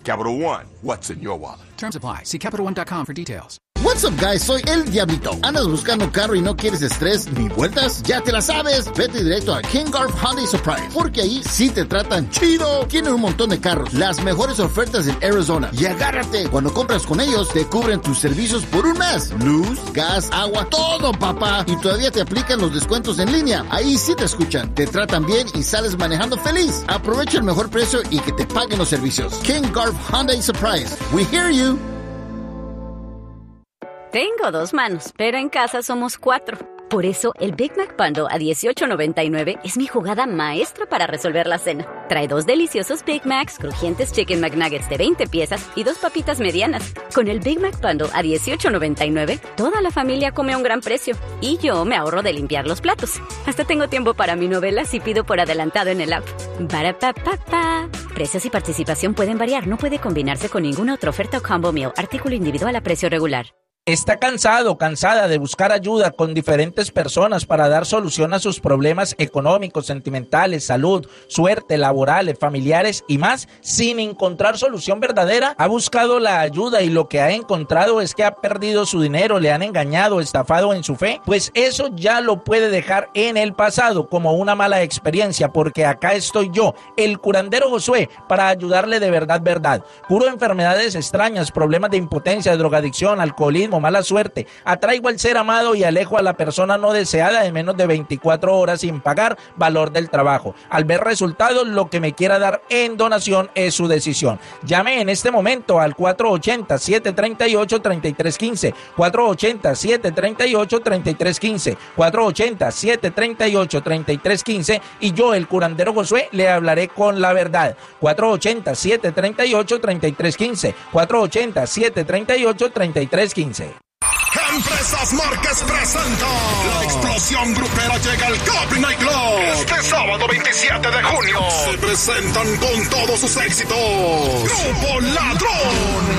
Capital One, what's in your wallet? Terms apply. See CapitalOne.com for details. What's up, guys? Soy El Diablito. ¿Andas buscando carro y no quieres estrés ni vueltas? Ya te la sabes. Vete directo a King Garf Hyundai Surprise, porque ahí sí te tratan chido. Tienen un montón de carros, las mejores ofertas en Arizona. Y agárrate, cuando compras con ellos, te cubren tus servicios por un mes. Luz, gas, agua, todo, papá. Y todavía te aplican los descuentos en línea. Ahí sí te escuchan, te tratan bien y sales manejando feliz. Aprovecha el mejor precio y que te paguen los servicios. King Garf Hyundai Surprise. We hear you. Tengo 2 manos, pero en casa somos 4. Por eso, el Big Mac Bundle a $18.99 es mi jugada maestra para resolver la cena. Trae 2 deliciosos Big Macs, crujientes Chicken McNuggets de 20 piezas y 2 papitas medianas. Con el Big Mac Bundle a $18.99, toda la familia come a un gran precio. Y yo me ahorro de limpiar los platos. Hasta tengo tiempo para mi novela si pido por adelantado en el app. Barapapapa. Precios y participación pueden variar. No puede combinarse con ninguna otra oferta o combo meal. Artículo individual a precio regular. ¿Está cansado, cansada de buscar ayuda con diferentes personas para dar solución a sus problemas económicos, sentimentales, salud, suerte, laborales, familiares y más, sin encontrar solución verdadera? ¿Ha buscado la ayuda y lo que ha encontrado es que ha perdido su dinero, le han engañado, estafado en su fe? Pues eso ya lo puede dejar en el pasado como una mala experiencia, porque acá estoy yo, el curandero Josué, para ayudarle de verdad. Curo enfermedades extrañas, problemas de impotencia, drogadicción, alcoholismo, mala suerte, atraigo al ser amado y alejo a la persona no deseada en menos de 24 horas sin pagar valor del trabajo. Al ver resultados, lo que me quiera dar en donación es su decisión. Llame en este momento al 480-738-3315, 480-738-3315, 480-738-3315 y yo, el curandero Josué, le hablaré con la verdad. 480-738-3315, 480-738-3315. Empresas Márquez presenta la explosión grupera llega al Capi Night Club este sábado 27 de junio. Se presentan con todos sus éxitos Grupo Ladrón,